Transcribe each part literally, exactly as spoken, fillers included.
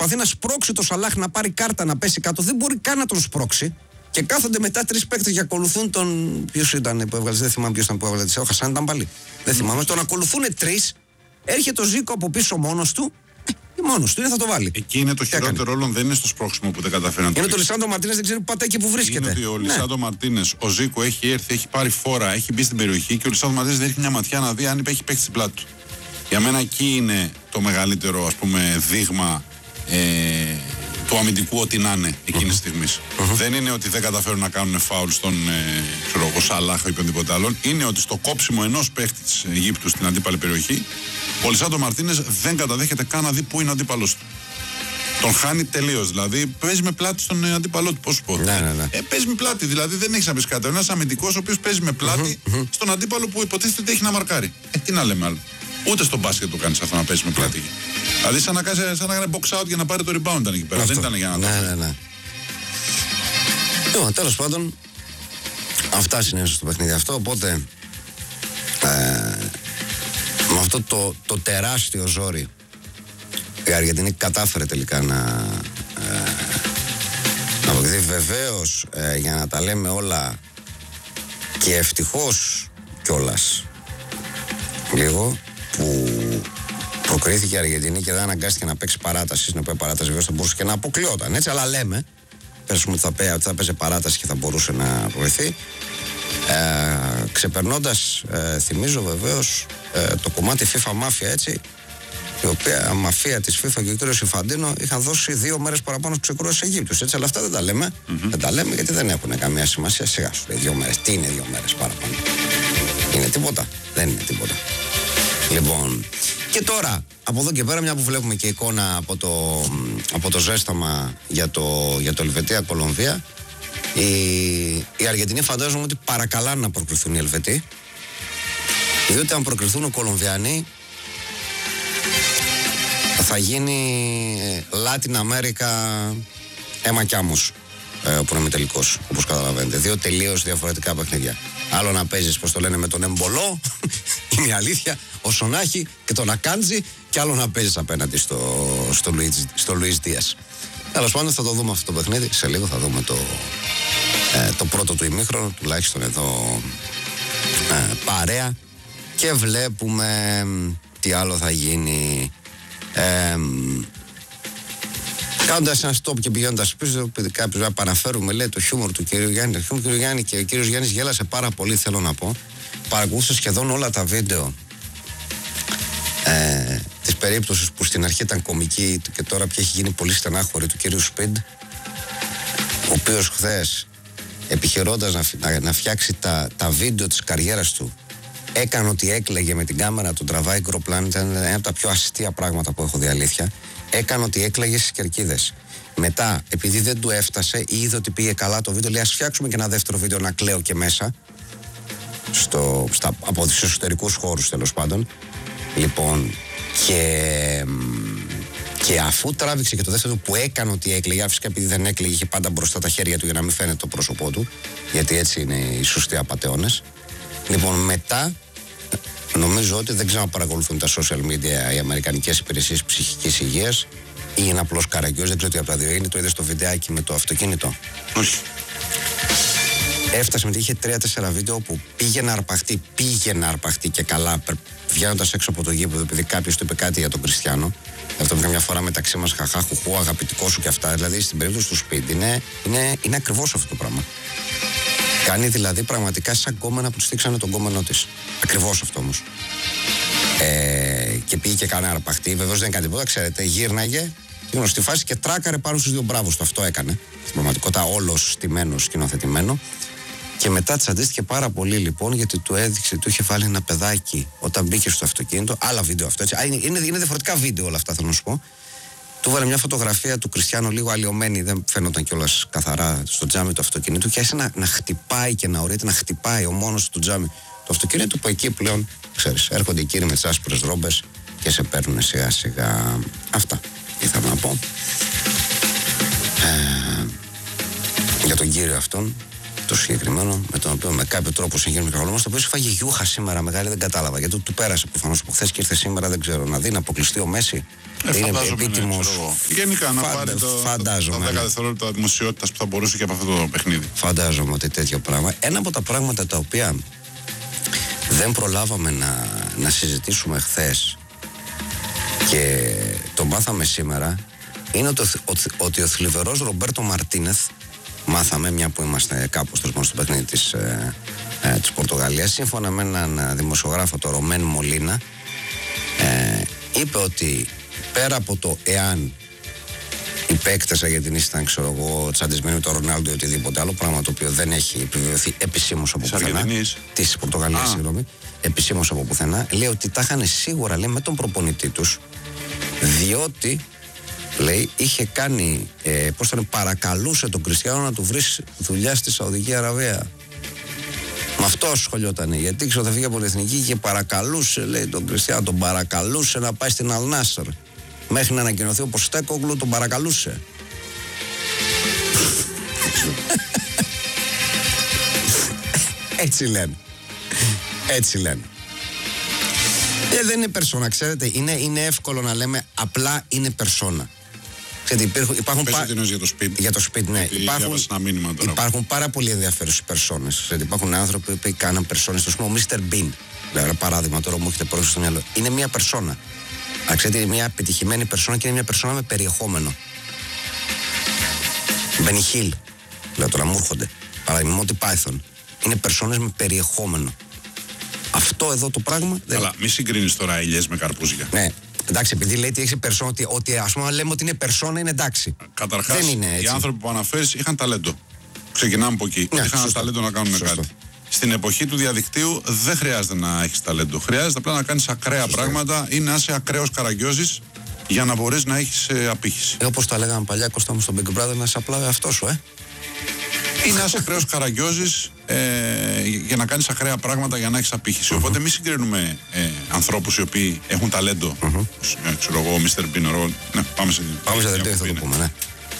προσπαθεί να σπρώξει το Σαλάχ να πάρει κάρτα να πέσει κάτω. Δεν μπορεί καν να τον σπρώξει. Και κάθονται μετά τρεις παίκτες και ακολουθούν τον. Ποιος ήταν που έβγαλε, δεν θυμάμαι ποιος ήταν που έβγαλε. Ο Χασάν ήταν πάλι. Δεν θυμάμαι. Τον ακολουθούν τρεις. Έρχεται ο Ζήκο από πίσω μόνος του. Ε, μόνος του είναι, θα το βάλει. Εκεί είναι το χειρότερο όλων, δεν είναι στο σπρώξιμο που δεν καταφέρει να το. Είναι το Λισάντο Μαρτίνες, δεν ξέρει που πατάει και που βρίσκεται. Είναι ότι ο Λισάντο ναι. Μαρτίνες, ο Ζήκο έχει έρθει, έχει πάρει φόρα, έχει μπει στην περιοχή και ο Λισάντο Μαρτίνες δεν έχει μια ματιά να δει αν έχει παίξει στην πλάτη του. Για μένα εκεί είναι το μεγαλύτερο, ας πούμε, δείγμα ε, του αμυντικού, ό,τι να είναι εκείνη τη στιγμή. Mm-hmm. Δεν είναι ότι δεν καταφέρουν να κάνουν φάουλ στον ε, Σαλάχ ή οποιονδήποτε άλλον. Είναι ότι στο κόψιμο ενός παίχτη της Αιγύπτου στην αντίπαλη περιοχή, ο Λισάντο Μαρτίνες δεν καταδέχεται καν να δει πού είναι ο αντίπαλος του. Τον χάνει τελείως. Δηλαδή παίζει με πλάτη στον ε, αντίπαλό του. Πώς σου πω. Ναι, ναι, ναι. Ε, παίζει με πλάτη. Δηλαδή δεν έχει να πει κάτι. Ένας αμυντικός ο οποίος παίζει με πλάτη mm-hmm. στον αντίπαλο που υποτίθεται ότι έχει να μαρκάρει. Ε, τι να λέμε άλλο. Ούτε στο μπάσκετ το κάνει αυτό να παίζει με πλάτη. Δηλαδή, σαν να κάνει box out για να πάρει το rebound ήταν εκεί πέρα. Δεν ήταν για να το ναι, ναι, ναι. Λοιπόν, τέλος πάντων, αυτά συνέβησαν στο παιχνίδι αυτό. Οπότε, ε, με αυτό το, το τεράστιο ζόρι, η Αργεντινή κατάφερε τελικά να, ε, να αποκριθεί. Βεβαίως, ε, για να τα λέμε όλα, και ευτυχώς κιόλας, λίγο, που προκρίθηκε η Αργεντινή και δεν αναγκάστηκε να παίξει παράταση, στην οποία παράταση βέβαια θα μπορούσε και να αποκλειόταν, έτσι, αλλά λέμε πέσουμε ότι θα, πέ, ότι θα παίζει παράταση και θα μπορούσε να προηγηθεί, ε, ξεπερνώντας, ε, θυμίζω βεβαίως, ε, το κομμάτι FIFA Mafia, έτσι, η οποία μαφία της FIFA και ο κ. Ιφαντίνο είχαν δώσει δύο μέρες παραπάνω στους ξεκρούες Αιγύπτους, έτσι, αλλά αυτά δεν τα λέμε, mm-hmm. δεν τα λέμε γιατί δεν έχουν καμία σημασία. Σιγά σου λέει δύο μέρες, τι είναι δύο μέρες παραπάνω, είναι τίποτα, δεν είναι τίποτα. Λοιπόν, και τώρα, από εδώ και πέρα, μια που βλέπουμε και εικόνα από το, από το ζέσταμα για το, για το Ελβετία-Κολομβία, η, η Αργεντινή φαντάζομαι ότι παρακαλάνε να προκριθούν οι Ελβετοί, διότι αν προκριθούν οι Κολομβιανοί θα γίνει Latin America αίμα κι άμμος, ε, που είναι τελικός, όπως καταλαβαίνετε. Δύο τελείως διαφορετικά παιχνίδια. Άλλο να παίζεις, πώς το λένε, με τον Εμπολό, είναι η αλήθεια, ο Σονάχη και τον Ακάντζη, και άλλο να παίζεις απέναντι στο, στο, Λουίς, στο Λουίς Δίας. Τέλος πάντων, θα το δούμε αυτό το παιχνίδι. Σε λίγο θα δούμε το, ε, το πρώτο του ημίχρονο, τουλάχιστον εδώ ε, παρέα, και βλέπουμε τι άλλο θα γίνει. Ε, Κάνοντας ένα stop και πηγαίνοντας πίσω, επειδή κάποιος να παραφέρουμε, λέει, το χιούμορ του κ. Γιάννη. Το χιούμορ του κ. Γιάννη, και ο κ. Γιάννης γέλασε πάρα πολύ, θέλω να πω. Παρακολούθησε σχεδόν όλα τα βίντεο ε, της περίπτωσης που στην αρχή ήταν κωμική και τώρα πια έχει γίνει πολύ στενάχωρη, του κ. Σπιντ, ο οποίος χθες, επιχειρώντας να, να, να φτιάξει τα, τα βίντεο της καριέρας του, έκανε ότι έκλαιγε με την κάμερα, τον τραβάει γκροπλάν. Ήταν ένα από τα πιο αστεία πράγματα που έχω δει, αλήθεια. Έκανε ότι έκλαιγε στις κερκίδες. Μετά, επειδή δεν του έφτασε ή είδε ότι πήγε καλά το βίντεο, λέει: ας φτιάξουμε και ένα δεύτερο βίντεο να κλαίω και μέσα. Στο, στα, από τους εσωτερικούς χώρους, τέλος πάντων. Λοιπόν, και, και αφού τράβηξε και το δεύτερο που έκανε ότι έκλαιγε, φυσικά επειδή δεν έκλαιγε, είχε πάντα μπροστά τα χέρια του για να μην φαίνεται το πρόσωπό του, γιατί έτσι είναι οι σωστοί απατεώνες. Λοιπόν, μετά, νομίζω ότι δεν ξέρω αν παρακολουθούν τα social media οι αμερικανικές υπηρεσίες ψυχικής υγείας ή είναι απλώς καραγκιός, δεν ξέρω τι από τα δύο είναι. Το είδε στο βιντεάκι με το αυτοκίνητο. Όχι. Έφτασε με είχε τρία-τέσσερα βίντεο που πήγε να αρπαχτεί, πήγε να αρπαχτεί και καλά, βγαίνοντας έξω από το γήπεδο, επειδή κάποιος του είπε κάτι για τον Κριστιάνο. Αυτό είναι καμιά φορά μεταξύ μας, χαχά, χουχού, αγαπητικό σου και αυτά. Δηλαδή στην περίπτωση του σπίτι είναι, είναι, είναι ακριβώς αυτό το πράγμα. Κάνει δηλαδή πραγματικά σαν κόμενα που του στήξανε τον κόμενό της. Ακριβώς αυτό όμως. Ε, και πήγε και κάνει αρπαχτή. Βεβαίως δεν έκανε τίποτα, ξέρετε. Γύρναγε, γνωστή φάση, και τράκαρε πάνω στους δύο μπράβους του. Αυτό έκανε. Στην πραγματικότητα, όλος στημένος, σκηνοθετημένο. Και μετά της αντίστοιχε πάρα πολύ, λοιπόν, γιατί του έδειξε, του είχε βάλει ένα παιδάκι όταν μπήκε στο αυτοκίνητο. Άλλα βίντεο αυτό, έτσι. Α, είναι, είναι, είναι διαφορετικά βίντεο όλα αυτά, θέλω να σου πω. Του βάλε μια φωτογραφία του Κριστιάνο λίγο αλλοιωμένη, δεν φαίνονταν κιόλας καθαρά στο τζάμι του αυτοκίνητου, και άρχισε να, να χτυπάει και να οριέται, να χτυπάει ο μόνος του τζάμι του αυτοκίνητου, που εκεί πλέον, ξέρεις, έρχονται οι κύριοι με τις άσπρες ρόμπες και σε παίρνουν σιγά σιγά. Αυτά ήθελα να πω. Ε, για τον κύριο αυτόν, το συγκεκριμένο, με τον οποίο με κάποιο τρόπο συγγενεί με το οποίο σφάγει γιούχα σήμερα μεγάλη, δεν κατάλαβα. Γιατί του πέρασε προφανώς από χθες και ήρθε σήμερα, δεν ξέρω, να δει, να αποκλειστεί ο Μέση. Ε, είναι επίτιμος. Ναι, γενικά να πάρει το, φαντάζομαι, τα δέκα δευτερόλεπτα δημοσιότητας που θα μπορούσε και από αυτό το παιχνίδι. Φαντάζομαι ότι τέτοιο πράγμα. Ένα από τα πράγματα τα οποία δεν προλάβαμε να, να συζητήσουμε χθες και το μάθαμε σήμερα είναι ότι, ότι, ότι ο θλιβερός Ρομπέρτο Μαρτίνεθ, μάθαμε μια που είμαστε κάπου στο, στο παιχνίδι της, ε, ε, της Πορτογαλίας, σύμφωνα με έναν δημοσιογράφο, το Ρομέν Μολίνα, ε, είπε ότι πέρα από το εάν η παίκτες Αργεντινής ήταν, ξέρω εγώ, τσαντισμένη με τον Ρονάλντο ή οτιδήποτε άλλο, πράγμα το οποίο δεν έχει επιβεβαιωθεί επισήμως από πουθενά. Της Πορτογαλίας, συγγνώμη, επισήμως από πουθενά. Λέει ότι τα είχαν σίγουρα, λέει, με τον προπονητή τους, διότι, λέει, είχε κάνει, ε, πώς θα είναι, παρακαλούσε τον Κριστιάνο να του βρει δουλειά στη Σαουδική Αραβία. Με αυτό ασχολιότανε, γιατί ξέρω θα φύγει από την εθνική και παρακαλούσε, λέει, τον Κριστιάνο, τον παρακαλούσε να πάει στην Αλ Νάσερ. Μέχρι να ανακοινωθεί ο Ποστέκογλου, τον παρακαλούσε. Έτσι λένε. Έτσι λένε. Ε, δεν είναι περσόνα, ξέρετε. Είναι, είναι εύκολο να λέμε απλά είναι περσόνα. Ξέρετε, υπάρχουν, υπάρχουν πα... για το σπίτι. Για το σπίτι, ναι. Υπάρχουν, μήνυμα τώρα. Υπάρχουν πάρα πολύ ενδιαφέρουσες περσόνες. Ξέρετε, υπάρχουν άνθρωποι που κάναν περσόνες. Το πούμε, ο μίστερ Bean. Ένα παράδειγμα τώρα μου έχετε πρόσθεσει στο μυαλό. Είναι μια περσόνα. Αν ξέρετε, είναι μια επιτυχημένη περσόνα και είναι μια περσόνα με περιεχόμενο. Μπένι Χιλ, λέω τώρα, μου έρχονται. Παράδειγμα, Μόντι Πάιθον. Είναι περσόνες με περιεχόμενο. Αυτό εδώ το πράγμα. Αλλά δεν... μη συγκρίνεις τώρα ηλιές με καρπούζια. Ναι, εντάξει, επειδή λέει ότι έχει περσόνα, ότι, ότι ας πούμε λέμε ότι είναι περσόνα, είναι εντάξει. Καταρχάς, δεν είναι έτσι. Οι άνθρωποι που αναφέρεις είχαν ταλέντο. Ξεκινάμε από εκεί. Ναι, είχαν σωστό. Ταλέντο να κάνουν σωστό. Κάτι. Στην εποχή του διαδικτύου δεν χρειάζεται να έχεις ταλέντο. Χρειάζεται απλά να κάνεις ακραία σωστό. Πράγματα ή να είσαι ακραίος Καραγκιόζης για να μπορείς να έχεις ε, απήχηση. Ε, όπως τα λέγαμε παλιά, Κώστα μου, στον Big Brother, να είσαι απλά αυτό σου, ε. Ή να είσαι ακραίος Καραγκιόζης ε, για να κάνεις ακραία πράγματα για να έχεις απήχηση. Mm-hmm. Οπότε μη συγκρίνουμε ε, ανθρώπους οι οποίοι έχουν ταλέντο. Mm-hmm. Ε, ξέρω εγώ, ο μίστερ Bean. Ναι, πάμε σε Πάμε σε δελτίο, θα το πούμε, ναι.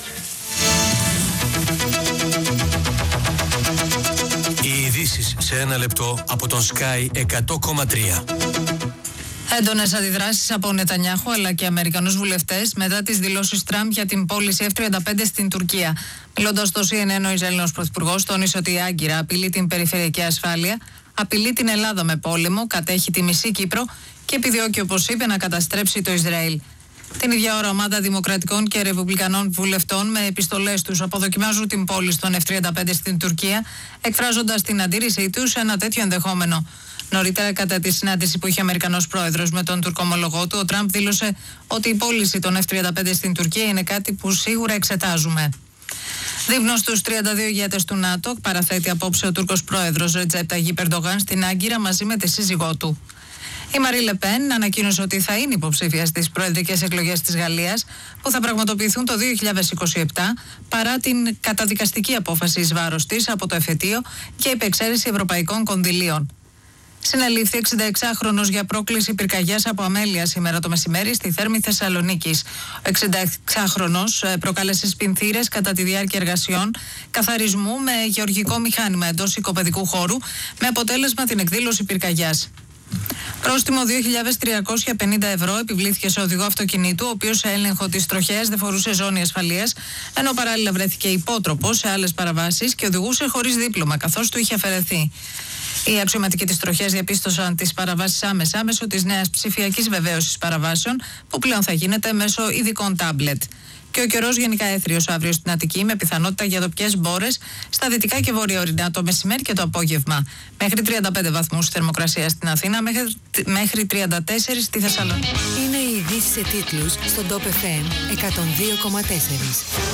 Οι ειδήσεις σε ένα λεπτό από τον Sky εκατό κόμμα τρία. Έντονες αντιδράσεις από Νετανιάχου αλλά και Αμερικανούς βουλευτές μετά τις δηλώσεις Τραμπ για την πώληση εφ τριάντα πέντε στην Τουρκία. Μιλώντας στο σι εν εν, ο Ισραηλινός Πρωθυπουργός τόνισε ότι η Άγκυρα απειλεί την περιφερειακή ασφάλεια, απειλεί την Ελλάδα με πόλεμο, κατέχει τη μισή Κύπρο και επιδιώκει, όπως είπε, να καταστρέψει το Ισραήλ. Την ίδια ώρα, ομάδα Δημοκρατικών και Ρεπουμπλικανών βουλευτών με επιστολές τους αποδοκιμάζουν την πώληση των εφ τριάντα πέντε στην Τουρκία, εκφράζοντας την αντίρρησή τους σε ένα τέτοιο ενδεχόμενο. Νωρίτερα, κατά τη συνάντηση που είχε ο Αμερικανός πρόεδρος με τον Τουρκο ομολογό του, ο Τραμπ δήλωσε ότι η πώληση των εφ τριάντα πέντε στην Τουρκία είναι κάτι που σίγουρα εξετάζουμε. Δείπνο στους τριάντα δύο ηγέτες του ΝΑΤΟ παραθέτει απόψε ο Τούρκος πρόεδρος Ρετζέπ Ταγίπ Ερντογάν στην Άγκυρα μαζί με τη σύζυγό του. Η Μαρί Λε Πεν ανακοίνωσε ότι θα είναι υποψήφια στις προεδρικές εκλογές της Γαλλίας που θα πραγματοποιηθούν το δύο χιλιάδες είκοσι επτά παρά την καταδικαστική απόφαση εις βάρος της από το εφετείο και υπεξαίρεση ευρωπαϊκών κονδυλίων. Συνελήφθη εξηνταεξάχρονος για πρόκληση πυρκαγιάς από αμέλεια σήμερα το μεσημέρι στη Θέρμη Θεσσαλονίκης. Ο εξηνταεξάχρονος προκάλεσε σπινθήρες κατά τη διάρκεια εργασιών καθαρισμού με γεωργικό μηχάνημα εντός οικοπαιδικού χώρου με αποτέλεσμα την εκδήλωση πυρκαγιάς. Πρόστιμο δύο χιλιάδες τριακόσια πενήντα ευρώ επιβλήθηκε σε οδηγό αυτοκινήτου, ο οποίος σε έλεγχο της τροχέας δεν φορούσε ζώνη ασφαλείας, ενώ παράλληλα βρέθηκε υπότροπος σε άλλες παραβάσεις και οδηγούσε χωρίς δίπλωμα, καθώς του είχε αφαιρεθεί. Οι αξιωματικοί της τροχέας διαπίστωσαν τις παραβάσεις άμεσα μέσω της νέας ψηφιακής βεβαίωσης παραβάσεων, που πλέον θα γίνεται μέσω ειδικών τάμπλετ. Και ο καιρός γενικά έθριος αύριο στην Αττική, με πιθανότητα για δοπιές μπόρες στα δυτικά και βορειοορεινά το μεσημέρι και το απόγευμα. Μέχρι τριάντα πέντε βαθμούς θερμοκρασία στην Αθήνα, μέχρι, μέχρι τριάντα τέσσερα στη Θεσσαλονίκη. Είναι οι ειδήσεις σε τίτλους στον Top εφ εμ εκατόν δύο κόμμα τέσσερα.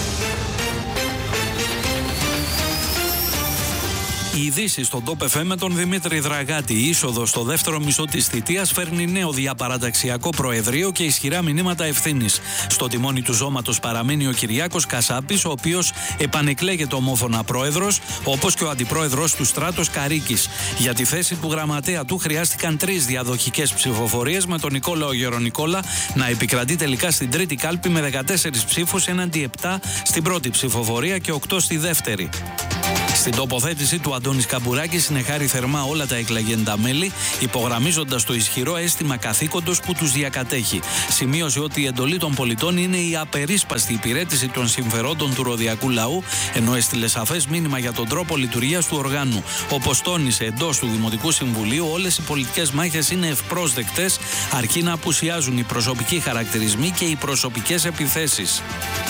Οι ειδήσεις στον Top εφ εμ με τον Δημήτρη Δραγάτη. Η είσοδος στο δεύτερο μισό της θητείας φέρνει νέο διαπαραταξιακό προεδρείο και ισχυρά μηνύματα ευθύνης. Στο τιμόνι του ζώματος παραμένει ο Κυριάκος Κασάπης, ο οποίος επανεκλέγεται ομόφωνα πρόεδρος, όπως και ο αντιπρόεδρος του Στράτος Καρίκης. Για τη θέση του γραμματέα του χρειάστηκαν τρεις διαδοχικές ψηφοφορίες, με τον Νικόλαο Γερονικόλα να επικρατεί τελικά στην τρίτη κάλπη με δεκατέσσερις ψήφους έναντι επτά στην πρώτη ψηφοφορία και οκτώ στη δεύτερη. Στην τοποθέτηση του, Αντώνης Καμπουράκης συνεχάρει θερμά όλα τα εκλεγέντα μέλη, υπογραμμίζοντας το ισχυρό αίσθημα καθήκοντος που τους διακατέχει. Σημείωσε ότι η εντολή των πολιτών είναι η απερίσπαστη υπηρέτηση των συμφερόντων του ροδιακού λαού, ενώ έστειλε σαφές μήνυμα για τον τρόπο λειτουργίας του οργάνου. Όπως τόνισε εντός του Δημοτικού Συμβουλίου, όλες οι πολιτικές μάχες είναι ευπρόσδεκτες, αρκεί να απουσιάζουν οι προσωπικοί χαρακτηρισμοί και οι προσωπικές επιθέσεις.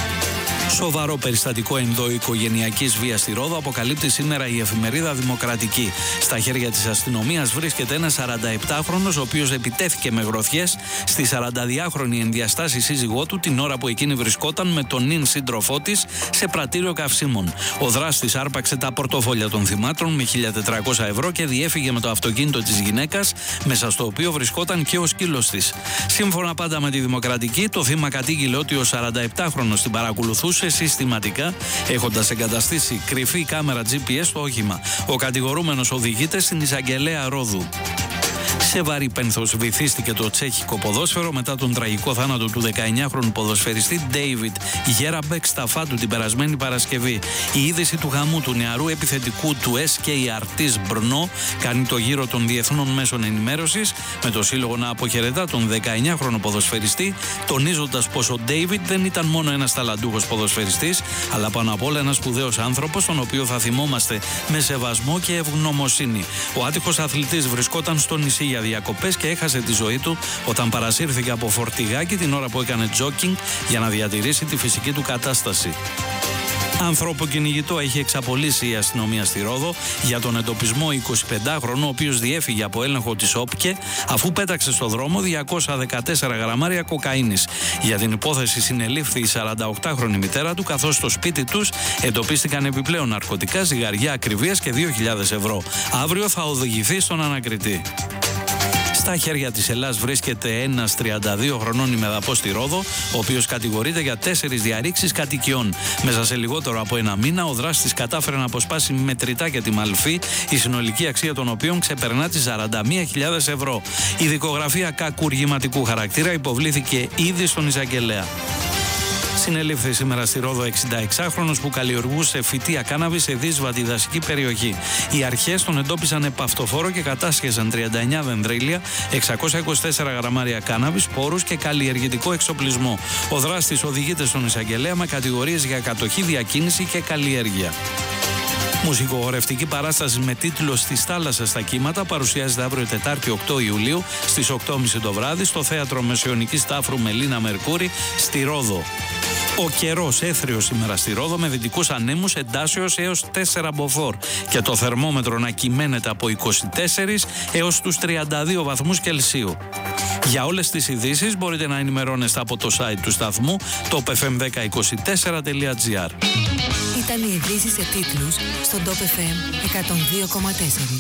Σοβαρό περιστατικό ενδοοικογενειακής βίας στη Ρόδο αποκαλύπτει σήμερα η εφημερίδα Δημοκρατική. Στα χέρια της αστυνομίας βρίσκεται ένας σαρανταεπτάχρονος, ο οποίος επιτέθηκε με γροθιές στη σαρανταδυάχρονη ενδιαστάση σύζυγό του την ώρα που εκείνη βρισκόταν με τον νυν σύντροφό της σε πρατήριο καυσίμων. Ο δράστης άρπαξε τα πορτοφόλια των θυμάτων με χίλια τετρακόσια ευρώ και διέφυγε με το αυτοκίνητο της γυναίκας, μέσα στο οποίο βρισκόταν και ο σκύλος της. Σύμφωνα πάντα με τη Δημοκρατική, το θύμα κατήγγειλε ότι ο σαρανταεπτάχρονος την παρακολουθούσε συστηματικά, έχοντας εγκαταστήσει κρυφή κάμερα τζι πι ες στο όχημα. Ο κατηγορούμενος οδηγείται στην εισαγγελέα Ρόδου. Σε βαρύ πένθος βυθίστηκε το τσέχικο ποδόσφαιρο μετά τον τραγικό θάνατο του δεκαεννιάχρονου ποδοσφαιριστή Ντέιβιτ Γέραμπεκ στα Φάντου την περασμένη Παρασκευή. Η είδηση του γαμού του νεαρού επιθετικού του ες κέι Αρτής Μπρνό κάνει το γύρο των διεθνών μέσων ενημέρωσης, με το σύλλογο να αποχαιρετά τον δεκαεννιάχρονο ποδοσφαιριστή, τονίζοντας πως ο Ντέιβιτ δεν ήταν μόνο ένας ταλαντούχος ποδοσφαιριστής, αλλά πάνω απ' όλα ένας σπουδαίος άνθρωπος, τον οποίο θα θυμόμαστε με σεβασμό και ευγνωμοσύνη. Ο άτυχος αθλητής βρισκόταν στο νησί για διακοπές και έχασε τη ζωή του όταν παρασύρθηκε από φορτηγάκι την ώρα που έκανε τζόκινγκ για να διατηρήσει τη φυσική του κατάσταση. Ανθρωποκυνηγητό έχει εξαπολύσει η αστυνομία στη Ρόδο για τον εντοπισμό εικοσιπεντάχρονου, ο οποίος διέφυγε από έλεγχο της ΟΠΚΕ αφού πέταξε στο δρόμο διακόσια δεκατέσσερα γραμμάρια κοκαίνης. Για την υπόθεση συνελήφθη η σαρανταοκτάχρονη μητέρα του, καθώς στο σπίτι τους εντοπίστηκαν επιπλέον ναρκωτικά, ζυγαριά ακριβίας και δύο χιλιάδες ευρώ. Αύριο θα οδηγηθεί στον ανακριτή. Στα χέρια της Ελλάς βρίσκεται ένας τριάντα δύο χρονών ημεδαπός στη Ρόδο, ο οποίος κατηγορείται για τέσσερις διαρρήξεις κατοικιών. Μέσα σε λιγότερο από ένα μήνα, ο δράστης κατάφερε να αποσπάσει μετρητά και τη μαλφή, η συνολική αξία των οποίων ξεπερνά τις σαράντα μία χιλιάδες ευρώ. Η δικογραφία κακουργηματικού χαρακτήρα υποβλήθηκε ήδη στον εισαγγελέα. Συνελήφθη σήμερα στη Ρόδο εξηνταεξάχρονος που καλλιεργούσε φυτεία κάναβη σε δύσβατη δασική περιοχή. Οι αρχές τον εντόπισαν επαυτοφόρο και κατάσχεσαν τριάντα εννέα δενδρίλια, εξακόσια είκοσι τέσσερα γραμμάρια κάναβη, σπόρους και καλλιεργητικό εξοπλισμό. Ο δράστης οδηγείται στον εισαγγελέα με κατηγορίες για κατοχή, διακίνηση και καλλιέργεια. Μουσικοχορευτική παράσταση με τίτλο «Στις θάλασσες στα κύματα» παρουσιάζεται αύριο Τετάρτη οκτώ Ιουλίου στις οκτώ και μισή το βράδυ στο Θέατρο Μεσαιωνικής Τάφρου Μελίνα Μερκούρη στη Ρόδο. Ο καιρός έθριος σήμερα στη Ρόδο με δυτικούς ανέμους εντάσεως έως τέσσερα μποφόρ και το θερμόμετρο να κυμαίνεται από είκοσι τέσσερα έως τους τριάντα δύο βαθμούς Κελσίου. Για όλες τις ειδήσεις μπορείτε να ενημερώνεστε από το site του σταθμού top f m δέκα είκοσι τέσσερα τελεία τζι άρ. Ήταν οι ειδήσεις σε τίτλους στον Top εφ εμ εκατόν δύο κόμμα τέσσερα.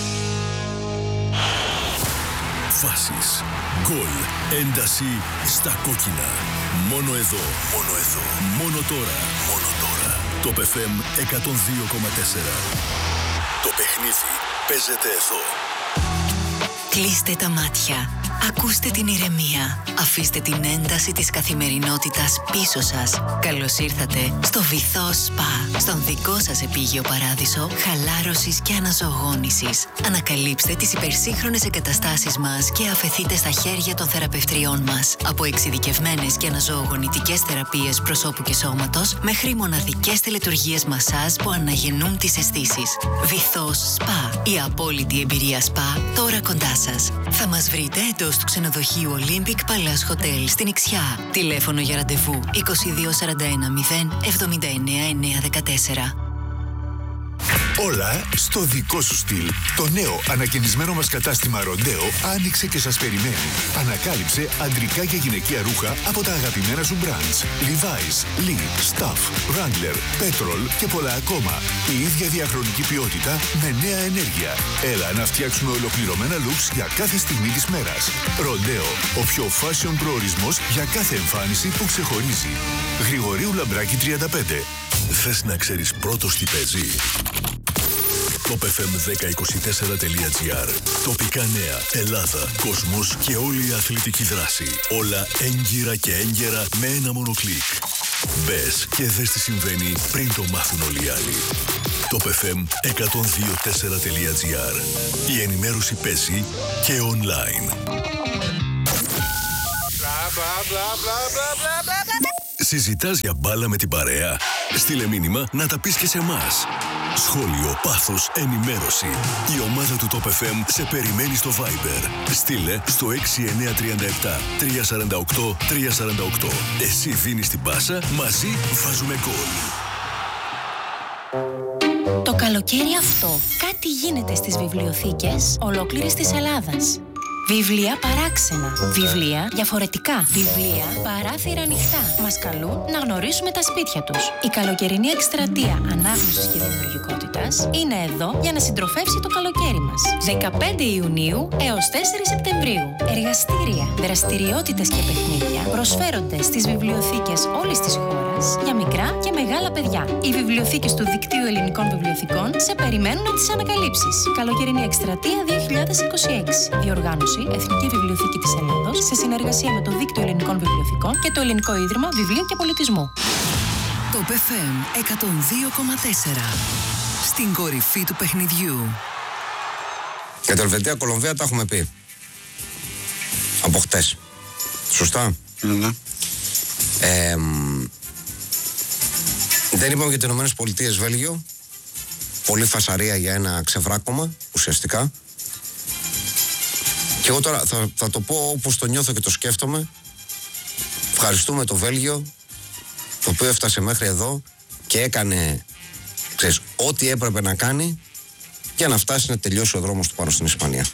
Φάσεις, γκολ, ένταση στα κόκκινα. Μόνο εδώ, μόνο εδώ, μόνο τώρα, μόνο τώρα. Top εφ εμ εκατόν δύο κόμμα τέσσερα. Το παιχνίδι παίζεται εδώ. Κλείστε τα μάτια. Ακούστε την ηρεμία. Αφήστε την ένταση της καθημερινότητας πίσω σας. Καλώς ήρθατε στο Βυθό Σπα, στον δικό σας επίγειο παράδεισο χαλάρωσης και αναζωογόνησης. Ανακαλύψτε τις υπερσύγχρονες εγκαταστάσεις μας και αφεθείτε στα χέρια των θεραπευτριών μας. Από εξειδικευμένες και αναζωογονητικές θεραπείες προσώπου και σώματος μέχρι μοναδικές τελετουργίες μασάζ που αναγεννούν τις αισθήσεις. Βυθό Σπα, η απόλυτη εμπειρία σπα τώρα κοντά σας. Θα μας βρείτε εντός του ξενοδοχείου Olympic Palace Hotel στην Ιξιά. Τηλέφωνο για ραντεβού είκοσι δύο σαράντα ένα μηδέν εβδομήντα εννέα εννιακόσια δεκατέσσερα. Όλα στο δικό σου στυλ. Το νέο ανακαινισμένο μας κατάστημα Ροντέο άνοιξε και σας περιμένει. Ανακάλυψε αντρικά και γυναικεία ρούχα από τα αγαπημένα σου brands. Levi's, Lee, Stuff, Wrangler, Petrol και πολλά ακόμα. Η ίδια διαχρονική ποιότητα με νέα ενέργεια. Έλα να φτιάξουμε ολοκληρωμένα looks για κάθε στιγμή της μέρας. Ροντέο, ο πιο fashion προορισμός για κάθε εμφάνιση που ξεχωρίζει. Γρηγορίου Λαμπράκη τριάντα πέντε. Θες να ξέρεις πρώτος τι παίζει? top f m δέκα είκοσι τέσσερα τελεία τζι άρ. Τοπικά νέα, Ελλάδα, κόσμος και όλη η αθλητική δράση. Όλα έγκυρα και έγκαιρα με ένα μόνο κλικ. Μπες και δες τι συμβαίνει πριν το μάθουν όλοι οι άλλοι. Top εφ εμ εκατόν δύο τέσσερα τελεία τζι άρ. Η ενημέρωση παίζει και online. Συζητάς για μπάλα με την παρέα? Στείλε μήνυμα να τα πεις και σε εμάς. Σχόλιο, πάθος, ενημέρωση. Η ομάδα του Top εφ εμ σε περιμένει στο Viber. Στείλε στο έξι εννιά τρία επτά τρία τέσσερα οκτώ τρία τέσσερα οκτώ. Εσύ δίνεις την πάσα, μαζί βάζουμε γκολ. Το καλοκαίρι αυτό κάτι γίνεται στις βιβλιοθήκες ολόκληρης της Ελλάδας. Βιβλία παράξενα. Βιβλία διαφορετικά. Βιβλία παράθυρα ανοιχτά. Μας καλούν να γνωρίσουμε τα σπίτια τους. Η καλοκαιρινή εκστρατεία ανάγνωσης και δημιουργικότητας είναι εδώ για να συντροφεύσει το καλοκαίρι μας. δεκαπέντε Ιουνίου έως τέσσερις Σεπτεμβρίου. Εργαστήρια, δραστηριότητες και παιχνίδια προσφέρονται στις βιβλιοθήκες όλης της χώρας για μικρά και μεγάλα παιδιά. Οι βιβλιοθήκες του Δικτύου Ελληνικών Βιβλιοθηκών σε περιμένουν να τις ανακαλύψεις. Καλοκαιρινή εκστρατεία δύο χιλιάδες είκοσι έξι. Διοργάνωση Εθνική Βιβλιοθήκη της Ελλάδος σε συνεργασία με το Δίκτυο Ελληνικών Βιβλιοθηκών και το Ελληνικό Ίδρυμα Βιβλίου και Πολιτισμού. Top εφ εμ εκατόν δύο κόμμα τέσσερα. Στην κορυφή του παιχνιδιού. Για το Ελβετία Κολομβία τα έχουμε πει από χτες. Σωστά. Ναι. Ε, δεν είπαμε για τις Ηνωμένες Πολιτείες Βέλγιο. Πολύ φασαρία για ένα ξεβράκωμα ουσιαστικά. Και εγώ τώρα θα, θα το πω όπως το νιώθω και το σκέφτομαι. Ευχαριστούμε το Βέλγιο, το οποίο έφτασε μέχρι εδώ και έκανε, ξέρεις, ό,τι έπρεπε να κάνει για να φτάσει να τελειώσει ο δρόμος του πάνω στην Ισπανία.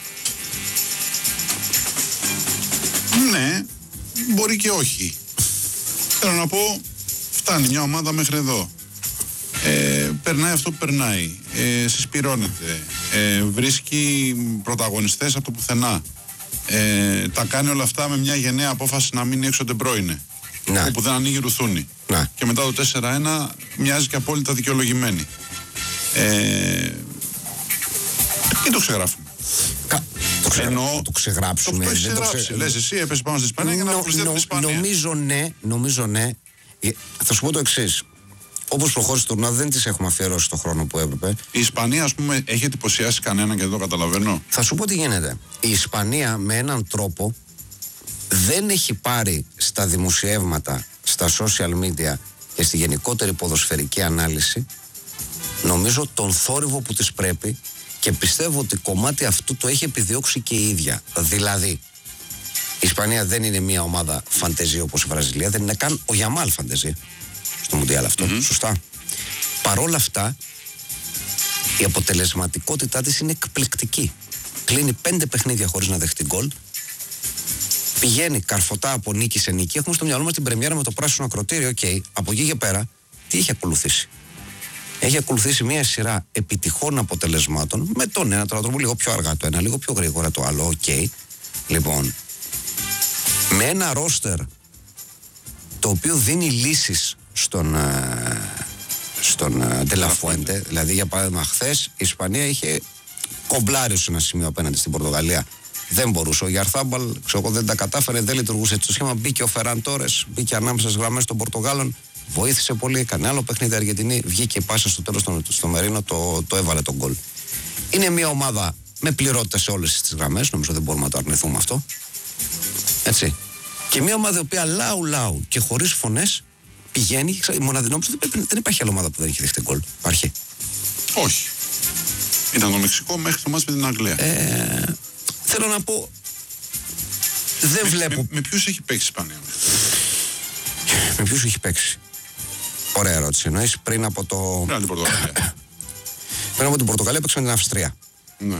Ναι, μπορεί και όχι. Θέλω να πω, φτάνει μια ομάδα μέχρι εδώ. Ε, περνάει αυτό που περνάει. Ε, συσπυρώνεται. Ε, βρίσκει πρωταγωνιστές από το πουθενά. Ε, τα κάνει όλα αυτά με μια γενναία απόφαση να μείνει έξω Ντεμπρόινε. Ναι. Όπου δεν ανοίγει ρουθούνη. Ναι. Και μετά το τέσσερα ένα μοιάζει και απόλυτα δικαιολογημένη. Ε, και το ξεγράφουμε. Κα... Το, ξε... Εννοώ, το ξεγράψουμε. Το έχεις δεν ξεγράψει. το ξε... Λες εσύ έπεσε πάνω στην Ισπανία για να αποκλειστεί από την Ισπανία. Νομίζω ναι, νομίζω ναι. Ε, θα σου πω το εξής. Όπως προχώρησε το τουρνουά, δεν τις έχουμε αφιερώσει το χρόνο που έπρεπε. Η Ισπανία, ας πούμε, έχει εντυπωσιάσει κανέναν και δεν το καταλαβαίνω. Θα σου πω τι γίνεται. Η Ισπανία με έναν τρόπο δεν έχει πάρει στα δημοσιεύματα, στα social media και στη γενικότερη ποδοσφαιρική ανάλυση, νομίζω, τον θόρυβο που της πρέπει, και πιστεύω ότι κομμάτι αυτού το έχει επιδιώξει και η ίδια. Δηλαδή, η Ισπανία δεν είναι μια ομάδα φαντεζή όπως η Βραζιλία, δεν είναι καν ο Γιαμάλ φαντεζή στο Μουντιάλ αυτό, mm-hmm. σωστά. Παρόλα αυτά, η αποτελεσματικότητά της είναι εκπληκτική. Κλείνει πέντε παιχνίδια χωρίς να δεχτεί γκολ. Πηγαίνει καρφωτά από νίκη σε νίκη. Έχουμε στο μυαλό μας την πρεμιέρα με το πράσινο ακροτήριο. Οκ, okay. Από εκεί και πέρα, τι έχει ακολουθήσει? Έχει ακολουθήσει μια σειρά επιτυχών αποτελεσμάτων με τον ένα τρόπο, λίγο πιο αργά το ένα, λίγο πιο γρήγορα το άλλο. Οκ. Okay. Λοιπόν, με ένα ρόστερ το οποίο δίνει λύσεις στον, στον Ντελαφουέντε. Δηλαδή, για παράδειγμα, χθες η Ισπανία είχε κομπλάρει σε ένα σημείο απέναντι στην Πορτογαλία. Δεν μπορούσε. Ο Γιαρθάμπαλ, ξέρω, δεν τα κατάφερε, δεν λειτουργούσε το σχήμα. Μπήκε ο Φεράν Τόρες, μπήκε ανάμεσα στις γραμμές των Πορτογάλων. Βοήθησε πολύ. Έκανε άλλο παιχνίδι η Αργεντινή. Βγήκε η πάσα στο τέλος στο, στο Μερίνο, το, το έβαλε τον γκολ. Είναι μια ομάδα με πληρότητα σε όλες τις γραμμές. Νομίζω δεν μπορούμε να το αρνηθούμε αυτό. Έτσι. Και μια ομάδα η οποία λάου λάου και χωρίς φωνές πηγαίνει. Η μοναδινό δεν, δεν υπάρχει άλλη ομάδα που δεν έχει δεχτεί γκολ. Υπάρχει? Όχι. Ήταν το Μεξικό μέχρι το μάτς με την Αγγλία. Ε, θέλω να πω. Δεν με, βλέπω. Με, με ποιους έχει παίξει η Ισπανία? Με ποιους έχει παίξει? Ωραία ερώτηση. Εννοείς πριν από το. Πριν από την Πορτογαλία. Πριν από την Πορτογαλία παίξαμε την Αυστρία. Ναι.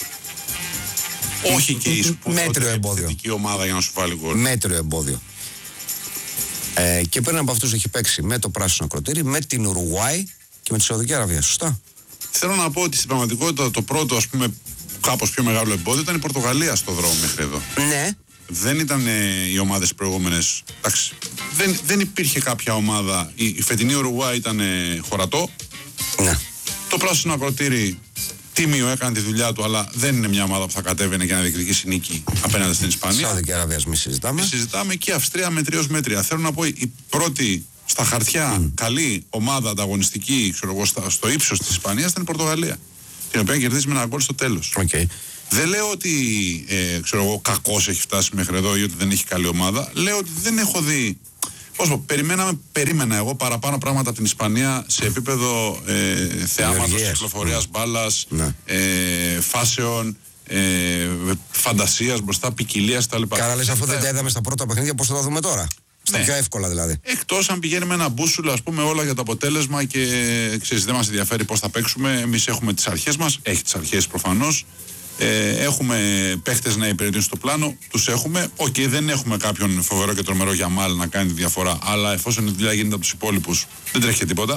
Όχι και η σπουδαιότερη επιθετική ομάδα για να σου βάλει γκολ. Μέτριο εμπόδιο. Ε, και πριν από αυτούς έχει παίξει με το πράσινο ακροτήρι, με την Ουρουγουάη και με τη Σαουδική Αραβία. Σωστά. Θέλω να πω ότι στην πραγματικότητα το πρώτο, ας πούμε, κάπως πιο μεγάλο εμπόδιο ήταν η Πορτογαλία στο δρόμο μέχρι εδώ. Ναι. Δεν ήταν ε, οι ομάδες προηγούμενες. Εντάξει, δεν, δεν υπήρχε κάποια ομάδα. Η, η φετινή Ουρουγουάη ήταν ε, χωρατό. Ναι. Το πράσινο ακροτήρι τίμιο, έκανε τη δουλειά του, αλλά δεν είναι μια ομάδα που θα κατέβαινε και να διεκδικήσει νίκη απέναντι στην Ισπανία. Σαουδική Αραβία, μη συζητάμε. Μη συζητάμε και η Αυστρία με τριός μέτρια. Θέλω να πω, η πρώτη στα χαρτιά mm. καλή ομάδα ανταγωνιστική, ξέρω εγώ, στο ύψος της Ισπανίας ήταν η Πορτογαλία. Την οποία κερδίζει με ένα γκολ στο τέλος. Okay. Δεν λέω ότι ε, ξέρω εγώ, κακός έχει φτάσει μέχρι εδώ ή ότι δεν έχει καλή ομάδα. Λέω ότι δεν έχω δει. Πώς πω, περιμέναμε, περίμενα εγώ παραπάνω πράγματα από την Ισπανία σε επίπεδο ε, θεάματος, κυκλοφορίας μπάλας, ναι. ε, φάσεων, ε, φαντασίας μπροστά, ποικιλίας κτλ. Καλά, λες, αφού δεν τα είδαμε στα πρώτα παιχνίδια, πώς θα τα δούμε τώρα? Στα ναι. πιο εύκολα δηλαδή. Εκτός αν πηγαίνει με ένα μπούσουλο, ας πούμε, όλα για το αποτέλεσμα και ξέρεις, δεν μας ενδιαφέρει πώς θα παίξουμε. Εμείς έχουμε τις αρχές μας, έχει τις αρχές προφανώς. Ε, έχουμε παίχτες να υπηρετούν στο πλάνο, τους έχουμε. Οκ, okay, δεν έχουμε κάποιον φοβερό και τρομερό Γιαμάλ να κάνει τη διαφορά, αλλά εφόσον η δουλειά γίνεται από τους υπόλοιπους, δεν τρέχει και τίποτα.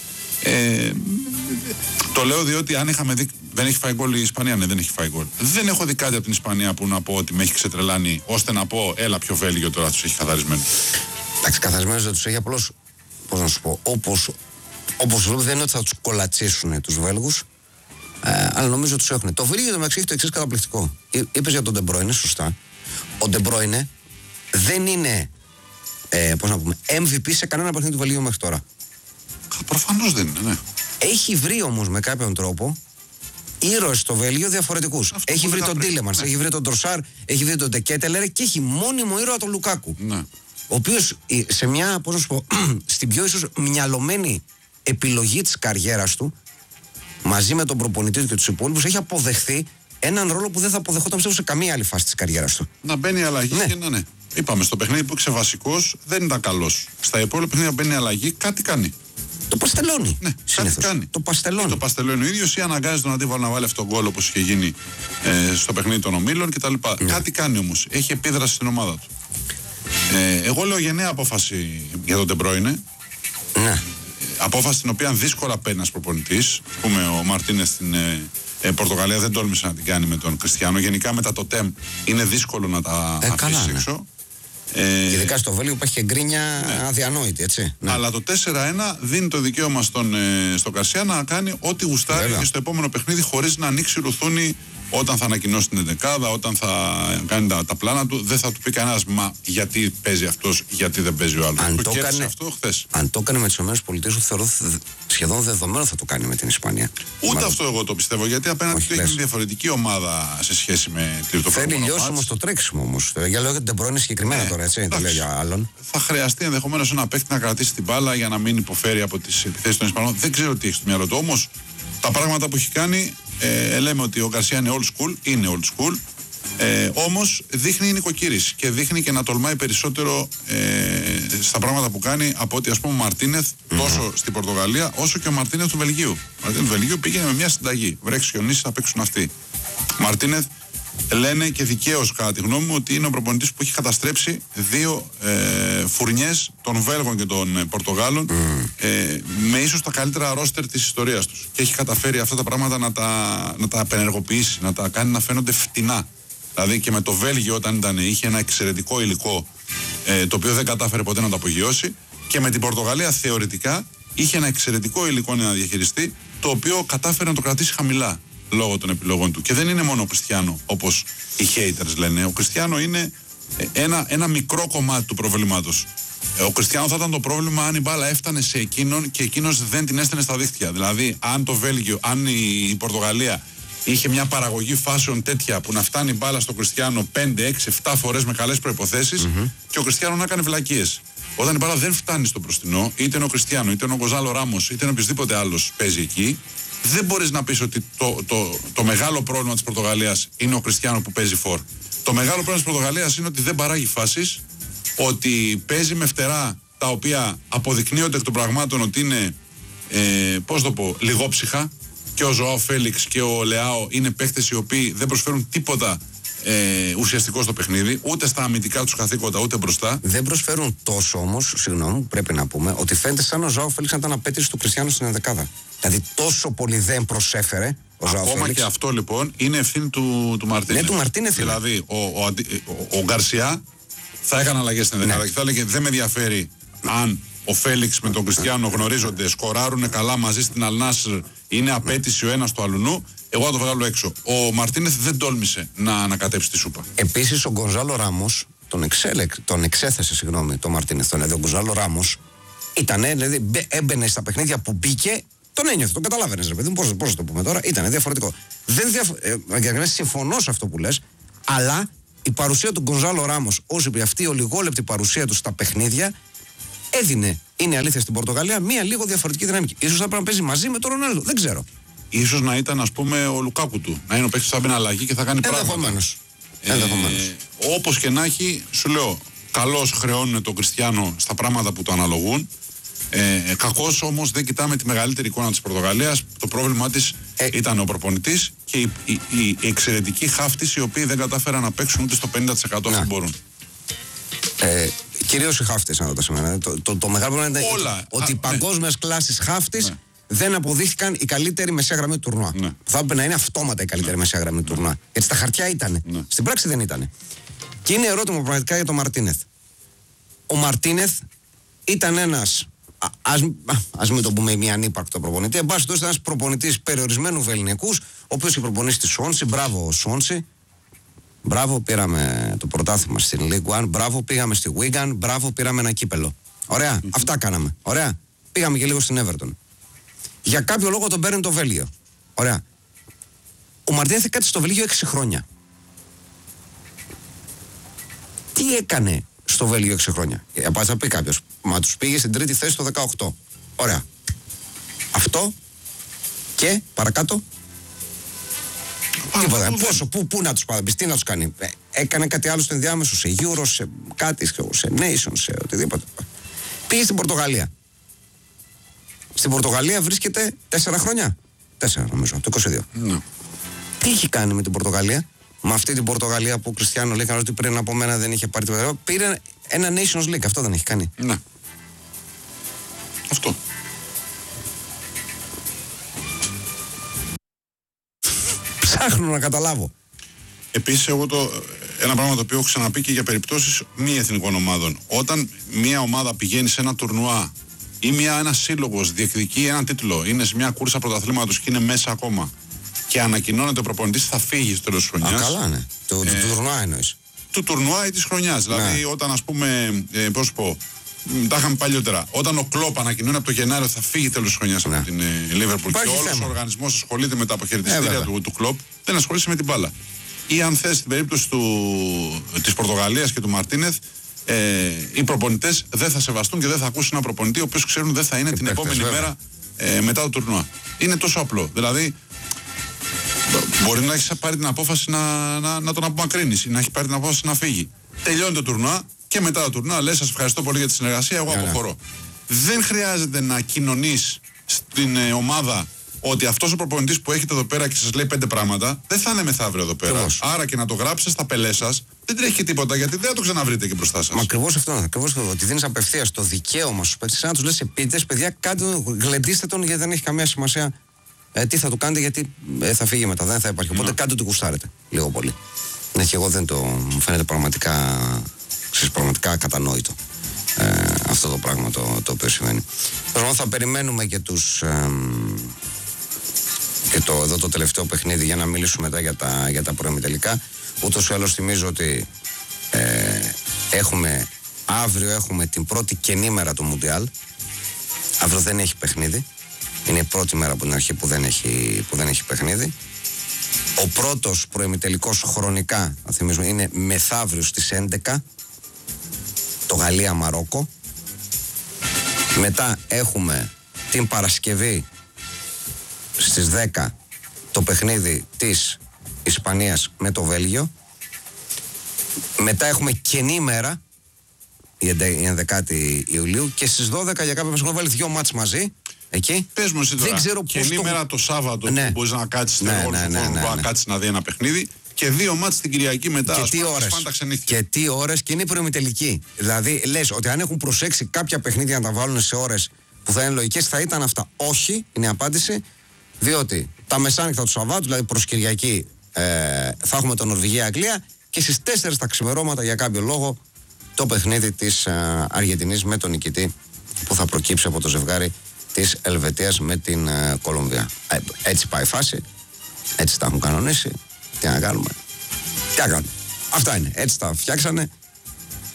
Ε, το λέω διότι αν είχαμε δει. Δεν έχει φάει γκολ η Ισπανία, ναι, δεν έχει φάει γκολ. Δεν έχω δει κάτι από την Ισπανία που να πω ότι με έχει ξετρελάνει, ώστε να πω, έλα πιο Βέλγιο τώρα τους έχει καθαρισμένο. Εντάξει, καθαρισμένους δεν τους έχει, απλώς, πώς να σου πω, όπως, όπως δεν είναι ότι θα τους κολατσίσουν τους Βέλγους. Ε, αλλά νομίζω τους έχουν. Το Βέλγιο το έχει το εξής καταπληκτικό. Είπες για τον De Bruyne, σωστά. Ο De Bruyne δεν είναι ε, πώς να πούμε, εμ βι πι σε κανένα παιχνίδι του Βελγίου μέχρι τώρα. Προφανώς δεν είναι, ναι. Έχει βρει όμως με κάποιον τρόπο ήρωες στο Βέλγιο διαφορετικούς. Αυτό έχει βρει τον Τίλεμανς, ναι. έχει βρει τον Τροσάρ, έχει βρει τον Ντεκέτελερ και έχει μόνιμο ήρωα τον Λουκάκου. Ναι. Ο οποίος σε μια, πώς να σου πω, στην πιο ίσως μυαλωμένη επιλογή της καριέρας του, μαζί με τον προπονητή του και τους υπόλοιπους, έχει αποδεχθεί έναν ρόλο που δεν θα αποδεχόταν πιστεύω σε καμία άλλη φάση της καριέρας του. Να μπαίνει αλλαγή ναι. και να ναι. Είπαμε, στο παιχνίδι που είσαι βασικός δεν ήταν καλός. Στα υπόλοιπα παιχνίδια μπαίνει αλλαγή, κάτι κάνει. Το παστελώνει. Ναι, κάτι κάνει. Το παστελώνει. Ή το παστελώνει ο ίδιος ή αναγκάζει τον αντίπαλο να βάλει αυτόν τον γκολ όπως είχε γίνει ε, στο παιχνίδι των ομίλων κτλ. Ναι. Κάτι κάνει όμως. Έχει επίδραση στην ομάδα του. Ε, εγώ λέω γενναία απόφαση για τον De Bruyne. Ναι. Απόφαση την οποία δύσκολα παίρνει ένας προπονητής. Ας πούμε, ο Μαρτίνες στην ε, ε, Πορτογαλία δεν τόλμησε να την κάνει με τον Κριστιάνο. Γενικά μετά το τεμ είναι δύσκολο να τα ε, αφήσει ναι. έξω. Ε, Ειδικά στο Βέλγιο που έχει και γκρίνια ναι. αδιανόητη, έτσι. Ναι. Αλλά το τέσσερα ένα δίνει το δικαίωμα στον, ε, στον Καρσιά να κάνει ό,τι γουστάρει και στο επόμενο παιχνίδι χωρίς να ανοίξει ρουθούνη όταν θα ανακοινώσει την εντεκάδα, όταν θα κάνει τα, τα πλάνα του. Δεν θα του πει κανένας μα γιατί παίζει αυτός, γιατί δεν παίζει ο άλλος. Αν το, το έκανε αυτό χθες. Αν το έκανε με τις ΗΠΑ, θεωρώ σχεδόν δεδομένο θα το κάνει με την Ισπανία. Ούτε Μάλλον. Αυτό εγώ το πιστεύω, γιατί απέναντι του έχει μια διαφορετική ομάδα σε σχέση με το πρώτο. Θέλει λιώσει όμως το τρέξιμο όμως. Για λόγω ότι δεν συγκεκριμένα ναι, τώρα, έτσι. Δεν λέω για άλλον. Θα χρειαστεί ενδεχομένως ένα παίκτη να κρατήσει την μπάλα για να μην υποφέρει από τις επιθέσεις των Ισπανών. Δεν ξέρω τι έχει στο μυαλό του. Όμως τα πράγματα που έχει κάνει, ε, λέμε ότι ο Γκαρσία είναι old school, είναι old school. Ε, όμως δείχνει νοικοκύρης και δείχνει και να τολμάει περισσότερο ε, στα πράγματα που κάνει από ότι ας πούμε ο Μαρτίνεθ mm-hmm. τόσο στην Πορτογαλία όσο και ο Μαρτίνεθ του Βελγίου. Ο Μαρτίνεθ του Βελγίου πήγαινε με μια συνταγή. Βρέξει χιονίσει θα παίξουν αυτοί. Μαρτίνεθ λένε και δικαίως κατά τη γνώμη μου ότι είναι ο προπονητής που έχει καταστρέψει δύο ε, φουρνιές των Βέλγων και των ε, Πορτογάλων mm. ε, με ίσως τα καλύτερα ρόστερ της ιστορίας τους. Και έχει καταφέρει αυτά τα πράγματα να τα, να τα απενεργοποιήσει, να τα κάνει να φαίνονται φτηνά. Δηλαδή και με το Βέλγιο όταν ήταν, είχε ένα εξαιρετικό υλικό ε, το οποίο δεν κατάφερε ποτέ να το απογειώσει, και με την Πορτογαλία θεωρητικά είχε ένα εξαιρετικό υλικό να διαχειριστεί, το οποίο κατάφερε να το κρατήσει χαμηλά λόγω των επιλογών του. Και δεν είναι μόνο ο Κριστιάνο όπως οι haters λένε. Ο Κριστιάνο είναι ένα, ένα μικρό κομμάτι του προβλήματος. Ο Κριστιάνο θα ήταν το πρόβλημα αν η μπάλα έφτανε σε εκείνον και εκείνος δεν την έστελνε στα δίχτυα. Δηλαδή αν το Βέλγιο, αν η, η Πορτογαλία είχε μια παραγωγή φάσεων τέτοια που να φτάνει μπάλα στο Κριστιάνο πέντε, έξι, επτά φορές με καλές προϋποθέσεις mm-hmm. και ο Κριστιάνο να κάνει βλακίες. Όταν η μπάλα δεν φτάνει στο μπροστινό, είτε είναι ο Κριστιάνο, είτε είναι ο Γκονζάλο Ράμος, είτε είναι οποιοδήποτε άλλος παίζει εκεί, δεν μπορείς να πεις ότι το, το, το μεγάλο πρόβλημα της Πορτογαλίας είναι ο Κριστιάνο που παίζει φορ. Το μεγάλο πρόβλημα της Πορτογαλίας είναι ότι δεν παράγει φάσεις, ότι παίζει με φτερά τα οποία αποδεικνύονται εκ των πραγμάτων ότι είναι, ε, πώς το πω, λιγόψυχα. Και ο Ζωάο Φέλιξ και ο Λεάο είναι παίκτες οι οποίοι δεν προσφέρουν τίποτα ε, ουσιαστικό στο παιχνίδι, ούτε στα αμυντικά τους καθήκοντα, ούτε μπροστά. Δεν προσφέρουν τόσο όμως, συγγνώμη, πρέπει να πούμε, ότι φαίνεται σαν ο Ζωάο Φέλιξ να ήταν απέτηση του Κριστιάνου στην ενδεκάδα. Δηλαδή τόσο πολύ δεν προσέφερε ο Ζωάο Φέλιξ. Ακόμα και αυτό λοιπόν είναι ευθύνη του, του Μαρτίνεθ. Ναι, του Μαρτίνεθ. Δηλαδή ο, ο, ο, ο, ο Γκαρσιά θα έκανε αλλαγές στην ενδεκάδα, ναι. Και θα έλεγε δεν με ενδιαφέρει αν ο Φέλιξ με τον Κριστιάνο γνωρίζονται, σκοράρουν καλά μαζί στην Αλνάσρ, είναι απέτηση ο ένας του αλουνού, εγώ θα το βγάλω έξω. Ο Μαρτίνεθ δεν τόλμησε να ανακατέψει τη σούπα. Επίσης ο Γκονζάλο Ράμος τον, εξέλεκ, τον εξέθεσε, συγγνώμη, τον Μαρτίνεθ. Τον, ο Γκονζάλο Ράμος Ήτανε, δηλαδή μπε- έμπαινε στα παιχνίδια που μπήκε, τον ένιωθε, τον καταλάβαινε, ρε παιδί μου. Πώς, πώς το πούμε τώρα, ήταν διαφορετικό. Δεν διαφο- ε, συμφωνώ σε αυτό που λες, αλλά η παρουσία του Γκονζάλο Ράμος, όσο και αυτή η ολιγόλεπτη παρουσία του στα παιχνίδια, έδινε, είναι αλήθεια στην Πορτογαλία, μία λίγο διαφορετική δυναμική. Ίσως θα πρέπει να παίζει μαζί με τον Ρονάλντο, δεν ξέρω. Ίσως να ήταν, ας πούμε, ο Λουκάκου του. Να είναι ο παίκτης που θα μπει αλλαγή και θα κάνει πράγματα. Ενδεχομένως. Ενδεχομένως. Ε, όπως και να έχει, σου λέω, καλώς χρεώνουν τον Κριστιάνο στα πράγματα που το αναλογούν. Ε, κακώς όμως δεν κοιτάμε τη μεγαλύτερη εικόνα της Πορτογαλίας. Το πρόβλημά της Ε, ήταν ο προπονητής και οι, οι, οι εξαιρετικοί χάφτες οι οποίοι δεν κατάφεραν να παίξουν ούτε στο πενήντα τοις εκατό όσο Να. μπορούν. Ε, κυρίως οι χάφτες, αν ρωτάς εμένα. Το, το, το μεγάλο πρόβλημα είναι Όλα. ότι οι Α, παγκόσμιες κλάσεις χάφτης Ναι. δεν αποδείχθηκαν η καλύτερη μεσαία γραμμή του τουρνουά. Ναι. Θα έπρεπε να είναι αυτόματα η καλύτερη μεσαία γραμμή του τουρνουά. Γιατί στα χαρτιά ήταν. Ναι. Στην πράξη δεν ήταν. Και είναι ερώτημα πραγματικά για τον Μαρτίνεθ. Ο Μαρτίνεθ ήταν ένας, α, ας, α, ας μην το πούμε μια ανύπαρκτο προπονητή, εν πάση περιπτώσει ήταν ένας προπονητής περιορισμένου βεληνικούς, ο οποίος είχε προπονήσει στη Σουόνση. Μπράβο Σουόνση. Μπράβο, πήραμε το πρωτάθλημα στην League One. Μπράβο, πήγαμε στη Wigan. Μπράβο, πήραμε ένα κύπελο. Ωραία, αυτά κάναμε. Ωραία. Πήγαμε και λίγο στην Everton. Για κάποιο λόγο τον παίρνει το Βέλγιο. Ωραία. Ο Μαρτίνεθ κάτι στο Βέλγιο έξι χρόνια. Τι έκανε στο Βέλγιο έξι χρόνια? Ε, θα πει κάποιο. Μα του πήγε στην τρίτη θέση το δεκαοκτώ. Ωραία. Αυτό και παρακάτω. Τίποτα. αυτό δεν- Πόσο, πού, πού να του παραπεί, τι να του κάνει. Ε, έκανε κάτι άλλο στο ενδιάμεσο, σε Euro, σε κάτι, σε Nation, σε οτιδήποτε. Πήγε στην Πορτογαλία. Στην Πορτογαλία βρίσκεται τέσσερα χρόνια. Τέσσερα νομίζω, το είκοσι δύο. Ναι. Τι είχε κάνει με την Πορτογαλία? Με αυτή την Πορτογαλία που ο Κριστιάνο λέει ότι πριν από μένα δεν είχε πάρει τίποτα. Πήρε ένα Nations League, αυτό δεν έχει κάνει. Ναι. Αυτό. Ψάχνω να καταλάβω. Επίσης, εγώ το, ένα πράγμα το οποίο έχω ξαναπεί και για περιπτώσεις μη εθνικών ομάδων. Όταν μια ομάδα πηγαίνει σε ένα τουρνουά ή μια, ένας σύλλογος διεκδικεί έναν τίτλο, είναι σε μια κούρσα πρωταθλήματος και είναι μέσα ακόμα και ανακοινώνεται ο προπονητής θα φύγει στο τέλος της Α, χρονιάς. καλά, ναι. Το, Ε, το, το τουρνουά εννοείς. Του τουρνουά ή της χρονιάς. Δηλαδή, όταν ας πούμε, ε, πώς πω, μ, τα είχαμε παλιότερα. Όταν ο Κλόπ ανακοινώνει από το Γενάριο θα φύγει τέλος της χρονιάς Ναι. από την Λίβερπουλ και Υπάρχει όλος θέμα. ο οργανισμός ασχολείται με τα Ε, αποχαιρετιστήρια βέβαια. του, του Κλόπ, δεν ασχολείσαι με την μπάλα. Ή αν θες στην περίπτωση του, της Πορτογαλίας και του Μαρτίνεθ, ε, οι προπονητές δεν θα σεβαστούν και δεν θα ακούσουν ένα προπονητή ο οποίος ξέρουν δεν θα είναι την παίκτες, επόμενη βέβαια. μέρα ε, μετά το τουρνουά. Είναι τόσο απλό. Δηλαδή, μπορεί να έχει πάρει την απόφαση να, να, να τον απομακρύνεις ή να έχει πάρει την απόφαση να φύγει. Τελειώνει το τουρνουά και μετά το τουρνουά λες σας ευχαριστώ πολύ για τη συνεργασία, εγώ Ναι, ναι. αποχωρώ. Δεν χρειάζεται να κοινωνείς στην ε, ομάδα ότι αυτός ο προπονητής που έχετε εδώ πέρα και σας λέει πέντε πράγματα δεν θα είναι μεθαύριο εδώ πέρα. Ακριβώς. Άρα και να το γράψετε στα πελέ σας δεν τρέχει και τίποτα γιατί δεν θα το ξαναβρείτε και μπροστά σας. Μα ακριβώς αυτό, ακριβώς αυτό. Ότι δίνεις απευθείας το δικαίωμα στους παίκτες, σαν να τους λες επίτηδες, παιδιά, κάντε τον, γλεντήστε τον γιατί δεν έχει καμία σημασία ε, τι θα του κάνετε γιατί ε, θα φύγει μετά, δεν θα υπάρχει. Οπότε Ναι. κάντε ότι γουστάρετε, λίγο πολύ. Ναι, και εγώ δεν το, μου φαίνεται πραγματικά, ξέρεις, πραγματικά κατανόητο ε, αυτό το πράγμα το, το οποίο συμβαίνει. Τώρα θα περιμένουμε και τους... Ε, και το, εδώ το τελευταίο παιχνίδι για να μιλήσουμε μετά για τα, για τα προημιτελικά. Ούτως ή άλλως θυμίζω ότι ε, έχουμε, αύριο έχουμε την πρώτη καινή μέρα του Μουντιάλ. Αύριο δεν έχει παιχνίδι. Είναι η πρώτη μέρα που, είναι αρχή που, δεν έχει, που δεν έχει παιχνίδι. Ο πρώτος προημιτελικός χρονικά, να θυμίζουμε, είναι μεθαύριο στις έντεκα. Το Γαλλία-Μαρόκο. Μετά έχουμε την Παρασκευή στις δέκα το παιχνίδι της Ισπανίας με το Βέλγιο. Μετά έχουμε καινή μέρα η ενδεκάτη Ιουλίου και στις δώδεκα για κάποιο έχουν βάλει δύο μάτς μαζί εκεί. Πες μου εσύ τώρα, Δεν ξέρω και πώς το- ημέρα το Σάββατο Ναι. που μπορείς να κάτσεις Ναι, στην ναι, ναι, ναι, να ναι. κάτσεις να δει ένα παιχνίδι και δύο μάτς την Κυριακή μετά. Και ας τι πούμε, ώρες. σπάνε τα ξενύχια. Και τι ώρες και είναι προημιτελική. Δηλαδή λες ότι αν έχουν προσέξει κάποια παιχνίδια να τα βάλουν σε ώρες που θα είναι λογικές θα ήταν αυτά. Όχι, είναι η απάντηση. Διότι τα μεσάνυχτα του Σαββάτου, δηλαδή προς Κυριακή, ε, θα έχουμε το Νορβηγία-Αγγλία και στις τέσσερις τα ξημερώματα για κάποιο λόγο το παιχνίδι της ε, Αργεντινής με τον νικητή που θα προκύψει από το ζευγάρι της Ελβετίας με την ε, Κολομβία. Ε, έτσι πάει η φάση. Έτσι τα έχουν κανονίσει. Τι να κάνουμε. Τι να κάνουμε. Αυτά είναι. Έτσι τα φτιάξανε.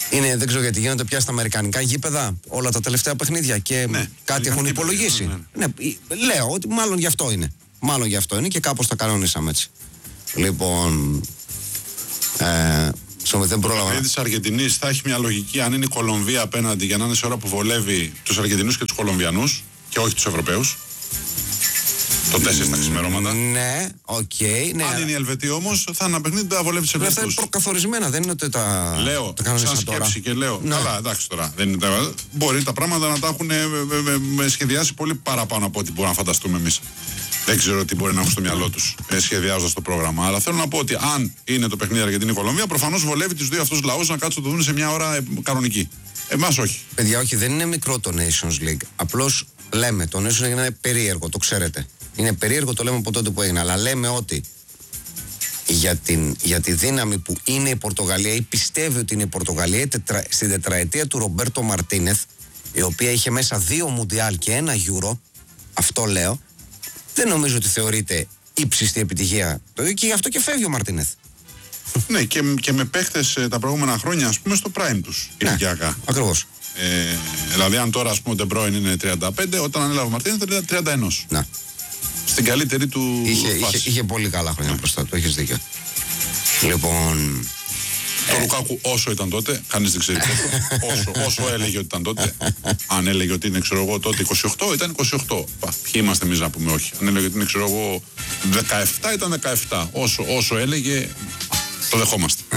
Είναι, δεν ξέρω γιατί γίνονται πια στα αμερικανικά γήπεδα όλα τα τελευταία παιχνίδια και Ναι, κάτι έχουν γήπεδα, υπολογίσει. ναι, Ναι, ε, λέω ότι μάλλον γι' αυτό είναι. Μάλλον γι' αυτό είναι και κάπως τα κανονίσαμε έτσι. Λοιπόν. Ε, Σώμε, δεν πρόλαβα. Το παιχνίδι της Αργεντινής θα έχει μια λογική αν είναι η Κολομβία απέναντι για να είναι σε ώρα που βολεύει τους Αργεντινούς και τους Κολομβιανούς και όχι τους Ευρωπαίους. Το τέσσερα στα ξημερώματα. Ναι, οκ. Okay, ναι. Αν είναι η Ελβετία όμως, θα είναι ένα παιχνίδι που θα βολεύει τους Αυτά είναι Ελβετούς. προκαθορισμένα, δεν είναι ότι τα. Λέω, τα κάνουν σαν σαν τώρα. σκέψη και λέω. Ναι. Καλά, εντάξει τώρα. Δεν είναι, τα- μπορεί τα πράγματα να τα έχουν ε, ε, ε, ε, σχεδιάσει πολύ παραπάνω από ό,τι μπορούμε να φανταστούμε εμείς. Δεν ξέρω τι μπορεί να έχουν στο μυαλό τους ε, σχεδιάζοντας το πρόγραμμα. Αλλά θέλω να πω ότι αν είναι το παιχνίδι Αργεντινή-Κολομβία, προφανώς βολεύει τους δύο αυτούς λαούς να κάτσουν να το δουν σε μια ώρα ε, κανονική. Εμάς όχι. Παιδιά, όχι, δεν είναι μικρό το Nations League. Απλώς λέμε, το Nations League είναι περίεργο, το ξέρετε. Είναι περίεργο, το λέμε από τότε που έγινε. Αλλά λέμε ότι για, την, για τη δύναμη που είναι η Πορτογαλία ή πιστεύει ότι είναι η Πορτογαλία τετρα, στην τετραετία του Ρομπέρτο Μαρτίνεθ, η οποία είχε μέσα δύο Μουντιάλ και ένα Euro, αυτό λέω, δεν νομίζω ότι θεωρείται ύψιστη επιτυχία. Και γι' αυτό και φεύγει ο Μαρτίνεθ. Ναι, και, και με παίχτες ε, τα προηγούμενα χρόνια, ας πούμε, στο prime τους. ηλικιακά. Ναι, ακριβώς. Ε, δηλαδή, αν τώρα, ας πούμε, ο Ντεμπρόιν είναι τριάντα πέντε, όταν ανέλαβε ο Μαρτίνεθ ήταν τριάντα ένα. Να. Στην καλύτερη του Είχε, φάση. είχε, είχε πολύ καλά χρόνια μπροστά του, έχεις δίκιο. Λοιπόν. Το Λουκάκου όσο ήταν τότε, κανείς δεν ξέρει πόσο, όσο, όσο έλεγε ότι ήταν τότε. Αν έλεγε ότι είναι, ξέρω εγώ, τότε είκοσι οκτώ, ήταν είκοσι οκτώ. Πα, ποιοι είμαστε εμείς να πούμε όχι. Αν έλεγε ότι είναι, ξέρω εγώ, δεκαεπτά, ήταν δεκαεπτά. Όσο, όσο έλεγε, το δεχόμαστε. Ναι.